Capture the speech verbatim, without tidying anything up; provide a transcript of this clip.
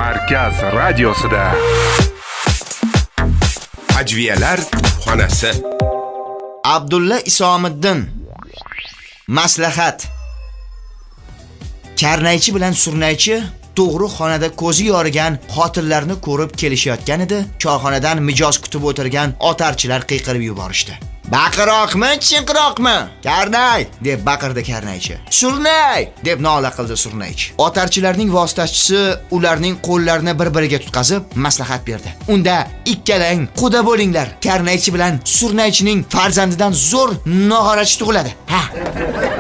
Markaz radiosida. Ajviyalar xonasi. Abdulla Isomiddin. Maslahat. Karnaychi bilan surnaychi to'g'ri xonada ko'zi yorigan qotillarni ko'rib kelishayotgan edi. Choyxonadan mijoz kutib o'tirgan otarchilar qiyqirib yuborishdi. Baqiroqmi, chinqiroqmi? Karnay deb baqirdi karnaychi. Surnay deb nola qildi surnaychi. Otarchilarning vositachisi ularning qo'llarini bir-biriga tutqazib maslahat berdi. Unda ikkalang quda bo'linglar. Karnaychi bilan surnaychining farzandidan zo'r nog'orachi tug'iladi. Ha.